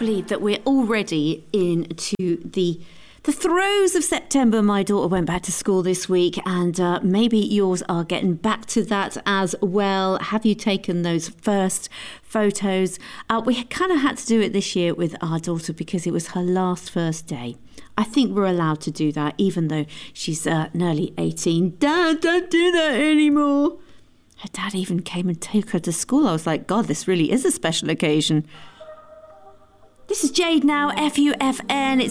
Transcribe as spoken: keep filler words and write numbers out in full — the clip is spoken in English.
believe that we're already into the the throes of September. My daughter went back to school this week, and uh, maybe yours are getting back to that as well. Have you taken those first photos? Uh, we kind of had to do it this year with our daughter because it was her last first day. I think we're allowed to do that, even though she's uh, nearly eighteen. Dad, don't do that anymore. Her dad even came and took her to school. I was like, God, this really is a special occasion. This is Jade now, F U F N. It's